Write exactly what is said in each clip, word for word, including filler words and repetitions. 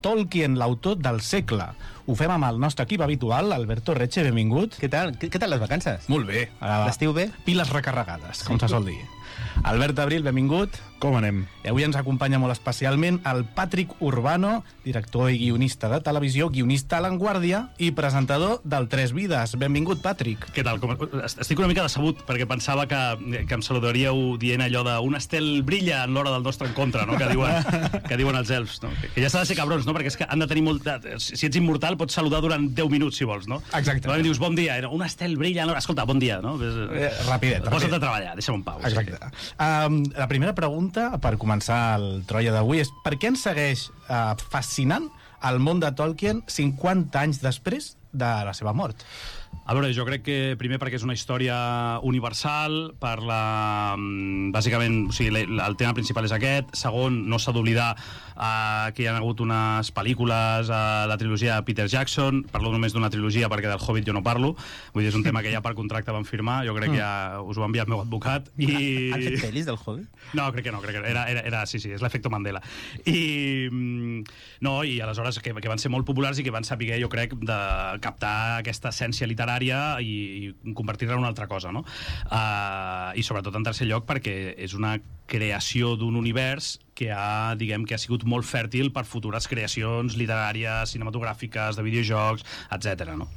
Tolkien, l'autor del segle. Ho fem amb el nostre equip habitual, Alberto Reche, benvingut. Què tal? Què, què tal les vacances? Molt bé. L'estiu bé? Piles recarregades, com se sol dir. Albert Abril, benvingut. Com anem? I avui ens acompanya molt especialment el Patrick Urbano, director i guionista de televisió, guionista a l'Anguàrdia i presentador del Tres Vides. Benvingut, Patrick. Què tal? Com... Estic una mica decebut, perquè pensava que, que em saludaríeu dient allò de un estel brilla en l'hora del nostre encontre, no? que, diuen, que diuen els elfs. No? Que ja s'ha de ser cabrons, no? Perquè és que han de tenir molt... Si ets immortal, pots saludar durant deu minuts, si vols, no? Exacte. Però dius, bon dia, un estel brilla en l'hora... Escolta, bon dia, no? Eh, rapidet. Posa't a treballar, deixa'm en pau. Exacte. Um, la primera pregunta, per començar el Troia d'avui, és per què ens segueix uh, fascinant el món de Tolkien cinquanta anys després de la seva mort? A veure, jo crec que primer perquè és una història universal, per la... bàsicament, o sigui, el tema principal és aquest. Segon, no s'ha d'oblidar uh, que hi ha hagut unes pel·lícules a uh, la trilogia de Peter Jackson. Parlo només d'una trilogia perquè del Hobbit jo no parlo. Vull dir, és un tema que ja per contracte van firmar. Jo crec que ja us ho ha enviat el meu advocat. I... Han fet pel·lis del Hobbit? No, crec que no, crec que era, era, era sí, sí, és l'efecte Mandela. I, no, i aleshores que, que van ser molt populars i que van saber, jo crec, de captar aquesta essència literària i, i convertir-la en una altra cosa, no? Uh, I sobretot en tercer lloc perquè és una creació d'un univers que ha, diguem, que ha sigut molt fèrtil per futures creacions literàries, cinematogràfiques, de videojocs, etcètera, no?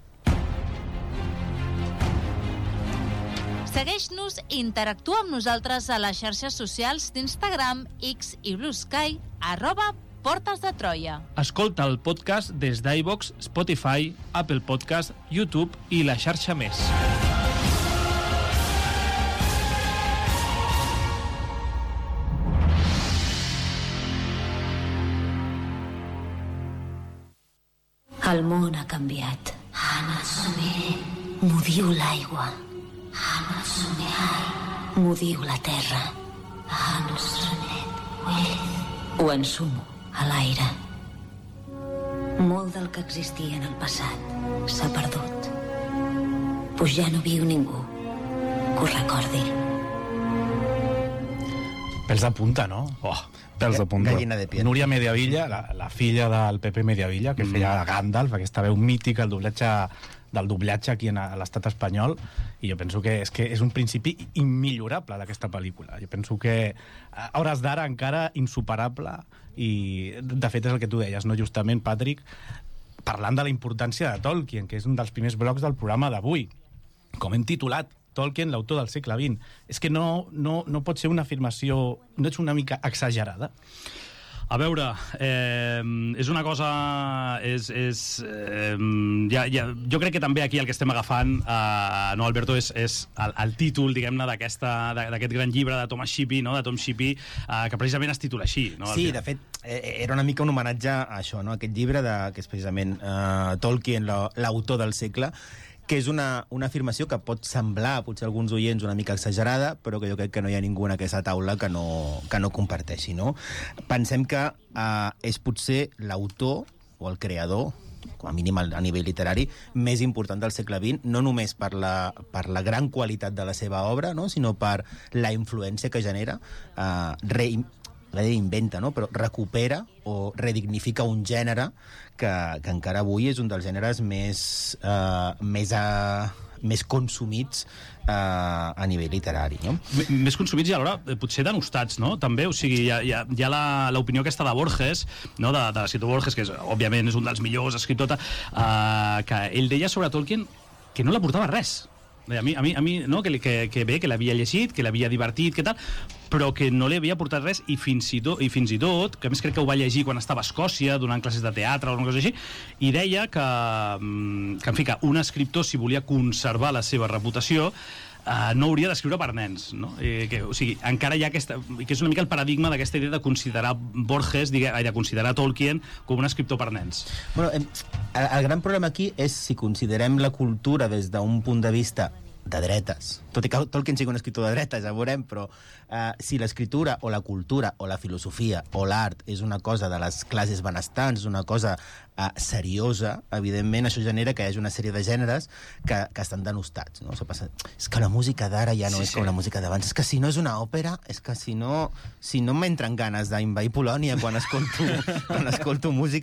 Segueix-nos i interactua amb nosaltres a les xarxes socials d'Instagram, X i Blue Sky, arroba Portes de Troia. Escolta el podcast des d'iVoox, Spotify, Apple Podcast, YouTube i la xarxa més. El món ha canviat. Anna Somer, m'ho diu l'aigua. Anna Somer, m'ho diu la terra. Anna Somer, ho ensumo a l'aire. Molt del que existia en el passat s'ha perdut. Pues ja no viu ningú que ho recordi. Pèls de punta, no? Oh, pèls de punta. Gallina de piel. Núria Mediavilla, la, la filla del Pepe Mediavilla, que mm. feia Gandalf, aquesta veu mítica, el doblatge del doblatge aquí a l'estat espanyol, i jo penso que és, que és un principi immillorable d'aquesta pel·lícula. Jo penso que a hores d'ara encara insuperable, i de fet és el que tu deies, no? Justament, Patrick, parlant de la importància de Tolkien, que és un dels primers blocs del programa d'avui, com hem titulat, Tolkien, l'autor del segle vint. És que no, no, no pot ser una afirmació, no ets una mica exagerada? A veure, eh, és una cosa... És, és, eh, ja, ja, jo crec que també aquí el que estem agafant, eh, no, Alberto, és, és el, el títol, diguem-ne, d'aquest gran llibre de Thomas Shippey, no, de Tom Shippey, eh, que precisament es titula així. No? Sí, de fet, eh, era una mica un homenatge a això, no? Aquest llibre, de, que és precisament eh, Tolkien, l'autor del segle, que és una, una afirmació que pot semblar, potser a alguns oients, una mica exagerada, però que jo crec que no hi ha ningú en aquesta taula que no, que no comparteixi, no? Pensem que eh, és potser l'autor o el creador, com a mínim a nivell literari, més important del segle vint, no només per la, per la gran qualitat de la seva obra, no? Sinó per la influència que genera, eh, re, reinventa, no? Però recupera o redignifica un gènere que, que encara avui és un dels gèneres més, uh, més, uh, més consumits uh, a nivell literari, no? M més consumits i alhora eh, potser denostats, no? També, o sigui, hi ha, hi ha, hi ha l'opinió aquesta de Borges, no? de, de l'escriptor Borges, que és, òbviament és un dels millors escriptors, uh, que ell deia sobre Tolkien que no l'aportava res. A mi, a mi, a mi no? que, que, que bé, que l'havia llegit, que l'havia divertit, que tal, però que no li havia portat res, i fins i, tot, i fins i tot, que a més crec que ho va llegir quan estava a Escòcia, donant classes de teatre o una cosa així, i deia que, que en fi, que un escriptor, si volia conservar la seva reputació, Uh, no hauria d'escriure per nens, no? I que, o sigui, encara hi ha aquesta, que és una mica el paradigma d'aquesta idea de considerar Borges, digue, de considerar Tolkien com un escriptor per nens. Bueno, el, el gran problema aquí és si considerem la cultura des d'un punt de vista de dretes, tot i que Tolkien sigui un escriptor de dretes, ja veurem, però eh, si l'escriptura o la cultura o la filosofia o l'art és una cosa de les classes benestants, és una cosa eh, seriosa, evidentment això genera que hi hagi una sèrie de gèneres que, que estan denostats. No? O sigui, passa, és que la música d'ara ja no sí, és com sí. la música d'abans, és que si no és una òpera, és que si no, si no m'entren ganes d'invair Polònia quan escolto, quan escolto música,